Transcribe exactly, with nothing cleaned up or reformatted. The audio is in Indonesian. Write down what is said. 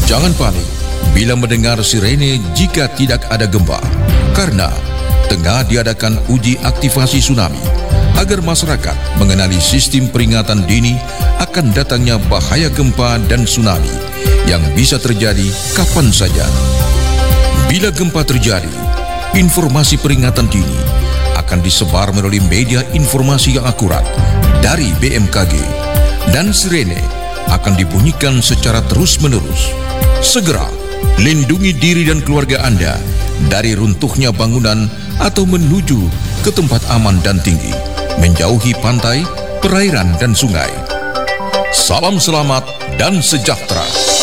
Jangan panik bila mendengar sirene jika tidak ada gempa, karena tengah diadakan uji aktivasi tsunami agar masyarakat mengenali sistem peringatan dini akan datangnya bahaya gempa dan tsunami yang bisa terjadi kapan saja. Bila gempa terjadi, informasi peringatan dini akan disebar melalui media informasi yang akurat dari B M K G, dan sirene akan dibunyikan secara terus-menerus. Segera lindungi diri dan keluarga Anda dari runtuhnya bangunan atau menuju ke tempat aman dan tinggi, menjauhi pantai, perairan dan sungai. Salam selamat dan sejahtera.